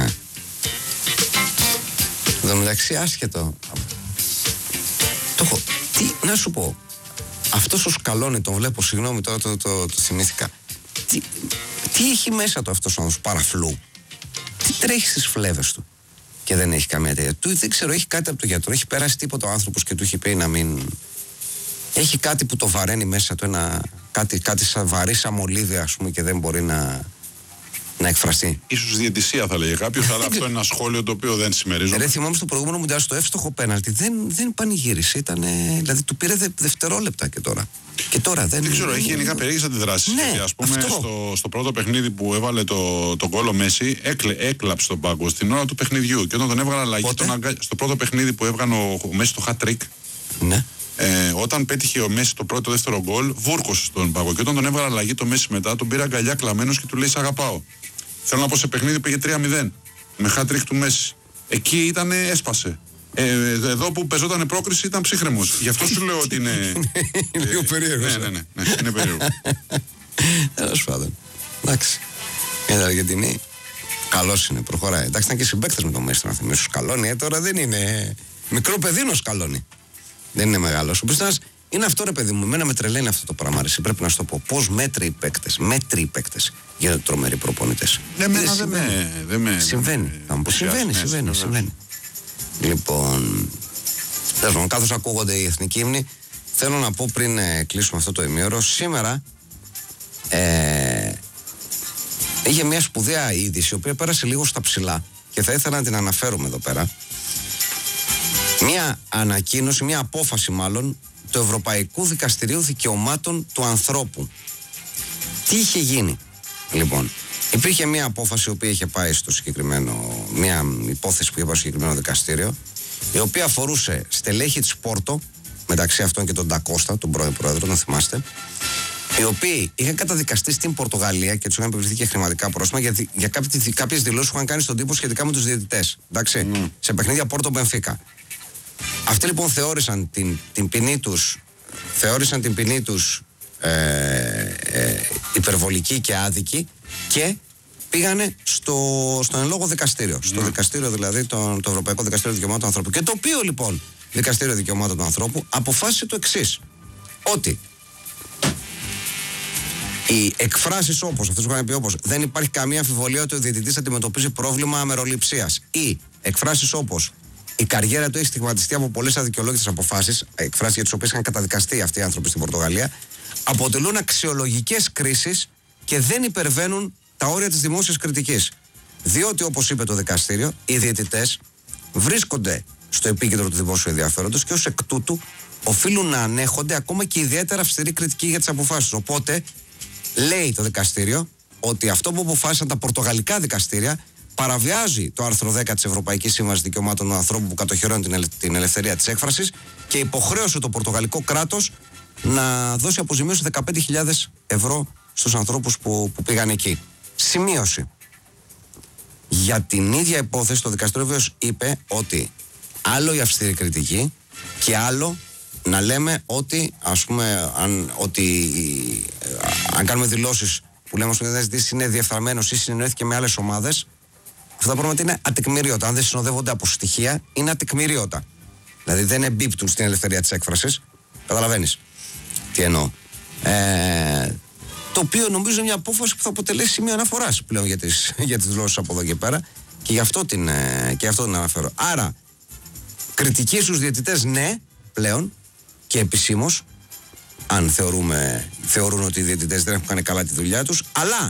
Εν τω μεταξύ, άσχετο. Το έχω. Τι, να σου πω. Αυτός ο Σκαλόνι, τον βλέπω, συγγνώμη τώρα το, το, το, το θυμήθηκα. Τι, τι έχει μέσα του αυτός ο άνθρωπος, παραφλού. Τι τρέχει στις φλέβες του και δεν έχει καμία τέτοια. Του δεν ξέρω, έχει κάτι από το γιατρό, έχει περάσει τίποτα ο άνθρωπος και του έχει πει να μην. Έχει κάτι που το βαραίνει μέσα του, ένα, κάτι, κάτι σαν βαρύ σαν μολύβι, ας πούμε, και δεν μπορεί να, να εκφραστεί. Ίσως διαιτησία θα λέγε κάποιος, αλλά αυτό είναι ένα σχόλιο το οποίο δεν συμμερίζομαι. Ρε, θυμάμαι στο προηγούμενο Μουντιάλ στο εύστοχο πέναλτι. Δεν, δεν πανηγύρισε. Ήτανε, δηλαδή του πήρε δε, δευτερόλεπτα και τώρα. Και τώρα δεν. Δεν ξέρω, έχει γενικά περίεργες αντιδράσεις. Ναι, γιατί, ας πούμε, αυτό. στο, στο πρώτο παιχνίδι που έβαλε το, το γκολ ο Μέση, έκλε, έκλαψε τον πάγκο στην ώρα του παιχνιδιού. Και όταν τον έβγαλε αλλαγή, τον αγκα... στο πρώτο παιχνίδι που έβγανε ο, ο Μέση το hat-trick, ναι. ε, όταν πέτυχε ο Μέση το πρώτο δεύτερο γκολ, βούρκωσε στον πάγκο. Και όταν τον έβγαλε αλλαγή το Μέση μετά, τον πήρε αγκαλιά κλαμμένος και του λέει: Σ' αγαπάω. Θέλω να πω, σε παιχνίδι πήγε τρία μηδέν με hat-trick του Μέση. Εκεί ήταν, έσπασε. Ε, εδώ που πεζόταν πρόκριση ήταν ψύχρεμος. Γι' αυτό σου λέω ότι είναι. Είναι λίγο περίεργος. Ναι, ναι, ναι, ναι, είναι περίεργο. Τέλος πάντων. Εντάξει. Για την Αργεντινή, καλός είναι, προχωράει. Εντάξει, ήταν και συμπαίκτες με τον Μέση, να θυμίσω. Σκαλώνει, ε, τώρα δεν είναι. Μικρό παιδί είναι ο Σκαλώνει. Δεν είναι μεγάλος. Ο Πιστάς είναι αυτό, ρε παιδί μου. Εμένα με τρελαίνει αυτό το πράγμα. Ρε, πρέπει να σου το πω. Πώς μέτριοι παίκτες, μέτριοι παίκτες γίνονται τρομεροί προπονητές. Ναι, μένα δεν με. Δεν με Συμβαίνει. Θα μου πω, συμβαίνει, ναι, συμβαίνει, συμβαίνει. Λοιπόν, τέλος πάντων, καθώς ακούγονται οι εθνικοί ύμνοι, θέλω να πω πριν ε, κλείσουμε αυτό το ημίωρο, σήμερα ε, είχε μια σπουδαία είδηση, η οποία πέρασε λίγο στα ψηλά και θα ήθελα να την αναφέρουμε εδώ πέρα. Μια ανακοίνωση, μια απόφαση μάλλον, του Ευρωπαϊκού Δικαστηρίου Δικαιωμάτων του Ανθρώπου. Τι είχε γίνει, λοιπόν. Υπήρχε μια απόφαση η οποία είχε πάει στο συγκεκριμένο, μια υπόθεση που είχε πάει στο συγκεκριμένο δικαστήριο, η οποία αφορούσε στελέχη της Πόρτο, μεταξύ αυτών και τον Ντακώστα, τον πρώην πρόεδρο, να θυμάστε, οι οποίοι είχαν καταδικαστεί στην Πορτογαλία και τους είχαν επιβληθεί και χρηματικά πρόστιμα για, για κάποιες δηλώσεις που είχαν κάνει στον τύπο σχετικά με τους διαιτητές. Εντάξει, mm. σε παιχνίδια Πόρτο Μπενφίκα. Αυτοί λοιπόν θεώρησαν την, την ποινή τους, θεώρησαν την ποινή τους ε, ε, υπερβολική και άδικη και πήγανε στο, στο εν λόγω δικαστήριο. Στο mm. δικαστήριο δηλαδή, το, το Ευρωπαϊκό Δικαστήριο Δικαιωμάτων του Ανθρώπου. Και το οποίο λοιπόν Δικαστήριο Δικαιωμάτων του Ανθρώπου αποφάσισε το εξής. Ότι οι εκφράσεις όπως, αυτές που είχαν πει όπως, δεν υπάρχει καμία αμφιβολία ότι ο διαιτητής αντιμετωπίζει πρόβλημα αμεροληψίας, ή εκφράσεις όπως η καριέρα του έχει στιγματιστεί από πολλές αδικαιολόγητες αποφάσεις, εκφράσεις για τις οποίες είχαν καταδικαστεί αυτοί οι άνθρωποι στην Πορτογαλία, αποτελούν αξιολογικές κρίσεις και δεν υπερβαίνουν τα όρια της δημόσιας κριτικής. Διότι, όπως είπε το δικαστήριο, οι διαιτητές βρίσκονται στο επίκεντρο του δημόσιου ενδιαφέροντος και ως εκ τούτου οφείλουν να ανέχονται ακόμα και ιδιαίτερα αυστηρή κριτική για τις αποφάσεις. Οπότε, λέει το δικαστήριο ότι αυτό που αποφάσισαν τα πορτογαλικά δικαστήρια παραβιάζει το άρθρο δέκα της Ευρωπαϊκής Σύμβασης Δικαιωμάτων του Ανθρώπου που κατοχυρώνει την, ελε, την ελευθερία της έκφρασης και υποχρέωσε το πορτογαλικό κράτος να δώσει αποζημίωση δεκαπέντε χιλιάδες ευρώ στους ανθρώπους που, που πήγαν εκεί. Σημείωση. Για την ίδια υπόθεση το δικαστήριο είπε ότι άλλο η αυστηρή κριτική και άλλο να λέμε ότι, ας πούμε, αν, ότι, αν κάνουμε δηλώσεις που λέμε ότι είναι διεφθαρμένος ή συνεννοήθηκε με άλλες ομάδες, αυτά τα πράγματα είναι ατεκμηρίωτα. Αν δεν συνοδεύονται από στοιχεία, είναι ατεκμηρίωτα. Δηλαδή δεν εμπίπτουν στην ελευθερία της έκφρασης. Καταλαβαίνεις τι εννοώ. Ε, το οποίο νομίζω είναι μια απόφαση που θα αποτελέσει σημείο αναφοράς πλέον για τις, για τις δηλώσεις από εδώ και πέρα και γι' αυτό την, και αυτό την αναφέρω. Άρα, κριτική στους διαιτητές ναι, πλέον και επισήμως, αν θεωρούμε, θεωρούν ότι οι διαιτητές δεν έχουν κάνει καλά τη δουλειά τους, αλλά,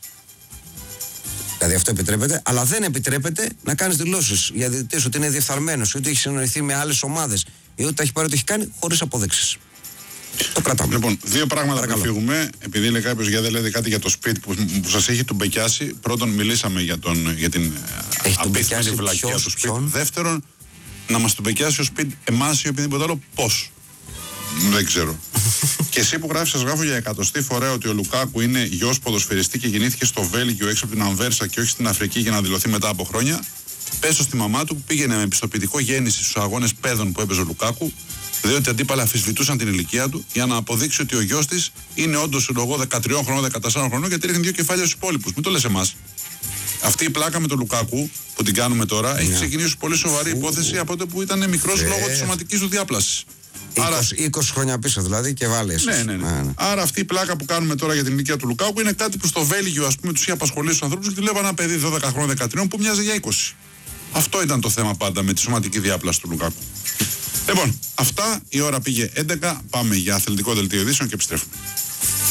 δηλαδή αυτό επιτρέπεται, αλλά δεν επιτρέπεται να κάνεις δηλώσεις για διαιτητές ότι είναι διεφθαρμένος, ότι έχει συνοηθεί με άλλες ομάδες ή ότι τα έχει πάρει ότι έχει κάνει χωρίς αποδείξεις. Το κρατάμε. Λοιπόν, δύο πράγματα Παρακαλώ. που φύγουμε. Επειδή λέει κάποιος για δεν λέτε κάτι για το σπίτι που, που σας έχει τουμπεκιάσει. Πρώτον, μιλήσαμε για, τον, για την απίθμενη βλακεία του σπίτι. Ποιον? Δεύτερον, να μας τουμπεκιάσει ο σπίτι εμάς ή οποιοδήποτε άλλο, πώς. Δεν ξέρω. Και εσύ που γράφεις, σας γράφω για εκατοστή φορά ότι ο Λουκάκου είναι γιος ποδοσφαιριστή και γεννήθηκε στο Βέλγιο έξω από την Ανβέρσα και όχι στην Αφρική για να δηλωθεί μετά από χρόνια. Πέσω στη μαμά του που πήγαινε με πιστοποιητικό γέννηση στους αγώνες παιδών που έπαιζε ο Λουκάκου, διότι αντίπαλα αμφισβητούσαν την ηλικία του για να αποδείξει ότι ο γιος της είναι όντως εγώ δεκατρία χρονών, δεκατέσσερα χρονών γιατί ρίχνει δύο κεφάλια στους υπόλοιπους. Μην το λες εμάς. Αυτή η πλάκα με τον Λουκάκου που την κάνουμε τώρα yeah. έχει ξεκινήσει πολύ σοβαρή υπόθεση από τότε που ήταν μικρός yeah. λόγω της σωματικής του διάπλασης. είκοσι, είκοσι χρόνια πίσω δηλαδή και βάλει εσείς. Ναι, ναι, ναι. Ah, ναι. Άρα αυτή η πλάκα που κάνουμε τώρα για την ηλικία του Λουκάκου είναι κάτι που στο Βέλγιο ας πούμε τους είχε απασχολήσει τους ανθρώπους και του λέγανε ένα παιδί δώδεκα χρόνων, δεκατρία που μοιάζει για είκοσι. Αυτό ήταν το θέμα πάντα με τη σωματική διάπλαση του Λουκάκου. Λοιπόν, αυτά, η ώρα πήγε έντεκα, πάμε για αθλητικό δελτίο ειδήσεων και επιστρέφουμε.